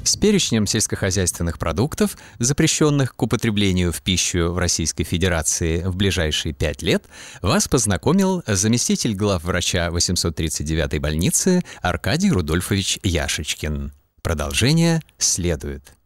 С перечнем сельскохозяйственных продуктов, запрещенных к употреблению в пищу в Российской Федерации в ближайшие 5 лет, вас познакомил заместитель главврача 839-й больницы Аркадий Рудольфович Яшечкин. Продолжение следует.